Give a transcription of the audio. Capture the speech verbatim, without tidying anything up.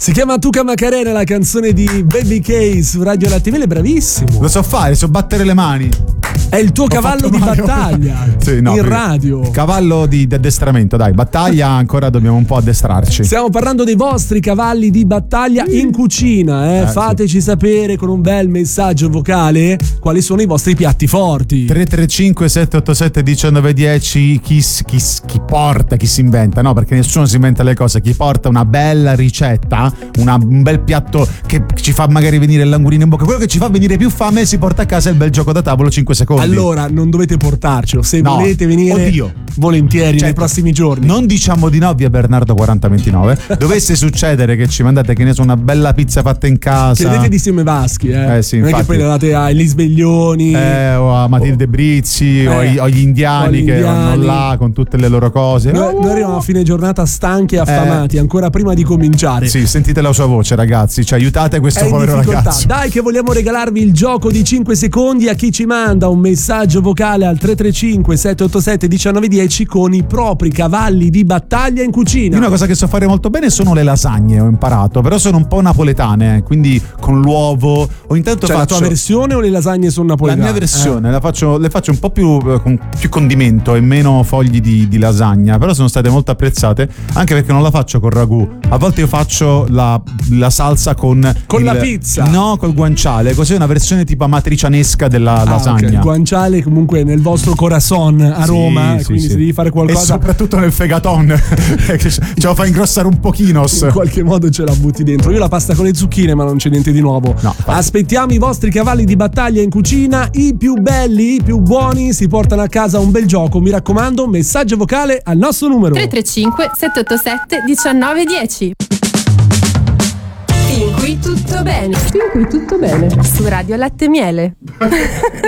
Si chiama Tuca Macarena, la canzone di Baby K su Radio Latte Miele, bravissimo. Lo so fare, so battere le mani. È il tuo Ho cavallo di Mario. battaglia Sì, no, in perché- radio. Cavallo di, di addestramento, dai, battaglia ancora dobbiamo un po' addestrarci. Stiamo parlando dei vostri cavalli di battaglia in cucina, eh? Eh, Fateci sapere con un bel messaggio vocale quali sono i vostri piatti forti. tre tre cinque sette otto sette uno nove uno zero chi, chi, chi porta, chi si inventa, no, perché nessuno si inventa le cose, chi porta una bella ricetta, una, un bel piatto che ci fa magari venire l'angurino in bocca, quello che ci fa venire più fame, si porta a casa il bel gioco da tavolo cinque secondi. Allora, non dovete portarcelo, se No. volete venire Oddio. volentieri Certo. nei prossimi giorni. Non diciamo di no, via Bernardo quaranta ventinove. Dovesse succedere che ci mandate, che ne so, una bella pizza fatta in casa. Chiedete di Siome Vaschi, eh. Eh sì, non è che infatti. poi la date ai Sveglioni. Eh, o a Matilde Brizzi, o, Eh, ai- o agli indiani o agli che indiani. vanno là con tutte le loro cose. Noi, noi arriviamo a fine giornata stanchi e affamati, ancora prima di cominciare. Sì, sentite la sua voce, ragazzi. Cioè, aiutate questo È in povero difficoltà. ragazzo. Dai che vogliamo regalarvi il gioco di cinque secondi a chi ci manda un messaggio vocale al tre tre cinque sette otto sette uno nove uno zero con i propri cavalli di battaglia in cucina. Io una cosa che so fare molto bene sono le lasagne, ho imparato, però sono un po' napoletane, eh, quindi con l'uovo. O intanto cioè faccio la tua versione o le lasagne sono la napoletane? mia versione, la faccio, le faccio un po' più eh, con più condimento e meno fogli di, di lasagna, però sono state molto apprezzate, anche perché non la faccio con ragù. A volte io faccio la, la salsa con Con il- la pizza? No, col guanciale, così è una versione tipo amatricianesca della Ah, lasagna. ok. Il guanciale comunque nel vostro corazon a Roma, Sì, sì, quindi sì. se devi fare E qualcosa soprattutto nel fegaton che ce ce lo fa ingrossare un pochino. in qualche modo ce la butti dentro. Io la pasta con le zucchine, ma non c'è niente di nuovo. No, infatti. Aspettiamo i vostri cavalli di battaglia in cucina, i più belli, i più buoni si portano a casa un bel gioco. Mi raccomando, messaggio vocale al nostro numero tre tre cinque sette otto sette uno nove uno zero. Fin qui tutto bene. Fin qui tutto bene. Su Radio Latte Miele.